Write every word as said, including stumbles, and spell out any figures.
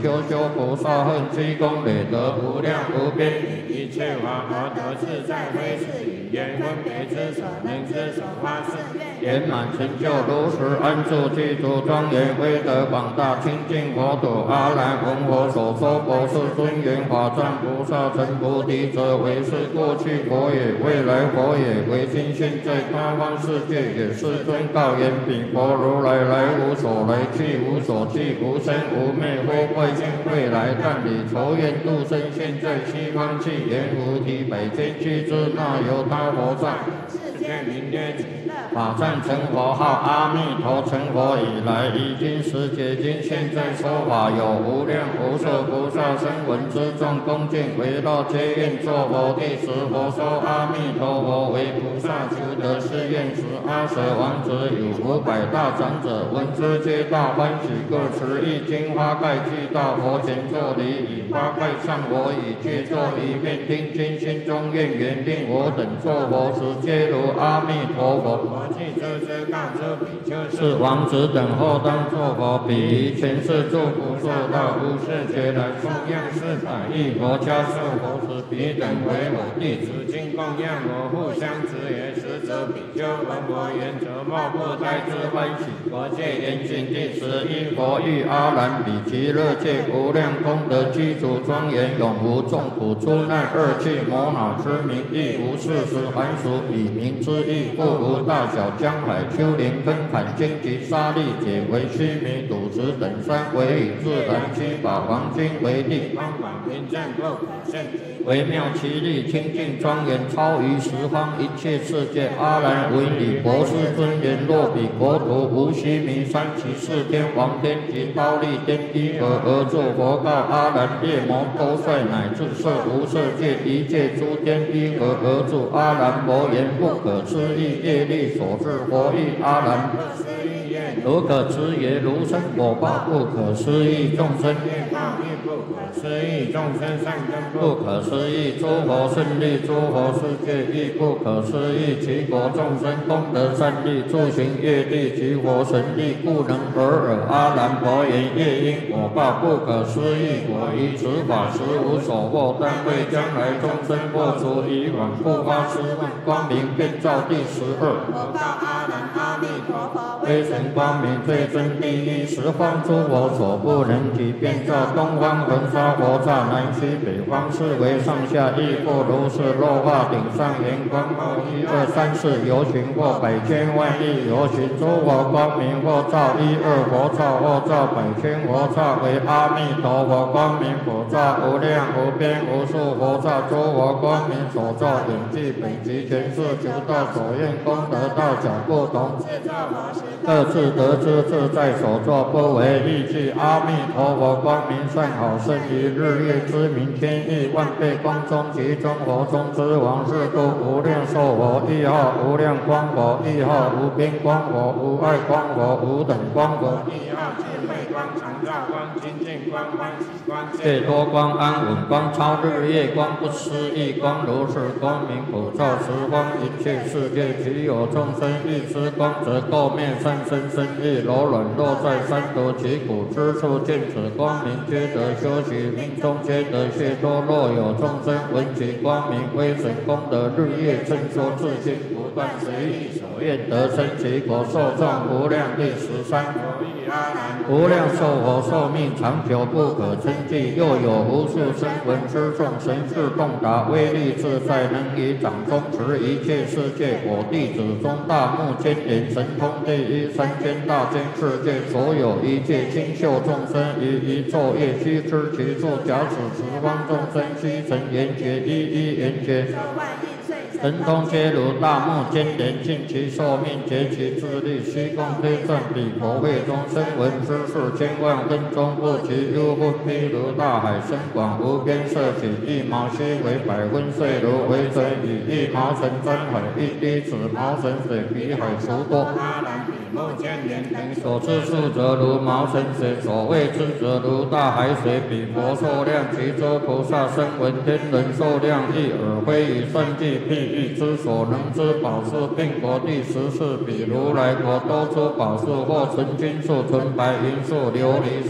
修修菩萨恨积功累德无量无边，一切法而得自在非是语言分别之所能之所发是圆满成就如实安住具足庄严威德广大清净佛土阿难闻我所说佛是尊严法藏菩萨成菩提者，为是过去佛也，未来佛也，为今现在他方世界也。世尊告言：彼佛如来来无所来，去无所去，无生无灭，非怪现未来，但以仇怨度生现在西方去，言无体百千俱之，那由他佛在世界名曰法藏成佛号阿弥陀，成佛以来，已经十劫经，现在说法有无量无数菩萨声闻之众恭敬围绕皆愿作佛。第十佛说阿弥陀佛为菩萨求得是愿时，阿舍王子有五百大长者闻之皆大欢喜，各持一金花盖具到佛前作礼，以花盖上我以具作一面，听经心中愿缘令我等作佛时，皆如阿弥陀佛。我既知之告知比丘是王子等后当作佛，彼于前世诸佛受到无世劫来供养四百亿佛家受佛时，彼等为我弟子，今供养我互相执言，实则比丘闻佛言则莫不呆之欢喜。佛戒严谨第十一佛欲阿难比其乐界无量功德具足庄严，永无众苦出难二趣魔恼之名，亦无事实凡俗以名之意，不如大小江海丘陵坑坎荆棘沙砾解为须弥赌石等山，为以自然七宝黄金为地，方广平正不可胜，微妙其力清净庄严，超于十方一切世界。阿难闻以博士尊言：若彼国土无须弥山，其四天王天及忉利天依何而作？佛告阿难：夜魔多帅乃至色无色界一切诸天依何而作？阿难佛言：不可思议业力所致。佛欲阿难：如可知也，如生果报不可思议，众生业报亦不可思议，众生善根不可思议，诸佛胜利诸佛世界亦不可思议，其国众生功德善利，诸行业力及佛神力，故能尔尔。阿难佛言：业因果报不可思议，我于此法实无所获，但为将来众生破除以往不发失望，光明遍照第十二。我告阿难：阿弥陀佛威神光明最真第一，十方诸佛所不能及，遍照东方恒沙佛刹，南西北方四维上下亦复如是。落化顶上圆光冒一二三四游行，或百千万亿游行，诸佛光明或照一二佛刹，或照百千佛刹，为阿弥陀佛光明普照，无量无边无数佛刹，诸佛光明所照远近北极全是求道所愿功德大小不同，各自得知自在所作，不为意计。阿弥陀佛光明善好，胜于日月之明，千亿万倍光中其中佛中之王，是故无量寿佛亦号无量光佛，亦号无边光佛，无碍光佛，无等光佛，亦号智慧光、常照光、清净光、欢喜光、解脱光、安稳光、超日月光、不思议光，如是光明普照十方一切世界。其有众生欲知光，则垢面善身身意柔软，落在三途其苦之处，见此光明，皆得修习，命中皆得解脱。若有众生闻其光明威神功德，日夜称说自心，不断随意所愿得生其国，寿众无量。第十三佛欲阿难：无量寿佛寿命长久，不可称计，又有无数声闻之众，神智洞达，威力自在，能以掌中持一切世界。我弟子中大目犍连，神通第一，三千大千世界所有一切清秀众生，于一昼夜悉知其处。假使十方众生悉成圆觉，一一圆觉，神通皆如大目犍连，尽其寿命，竭其智力，虚空推算彼佛会中声闻之事，千万分钟不及。幽分譬如大海深广无边，色起一毛须为百分岁，如为水以一毛尘沾海，一滴此毛尘水比海除多。阿难比目犍连等所知数则如毛尘水，所谓知则如大海水。彼佛寿量，其诸菩萨声闻天人寿量，亦尔非以算计譬喻之所能知宝树，并国第十四。比如来国多出宝树，或纯金树、纯白银树、琉璃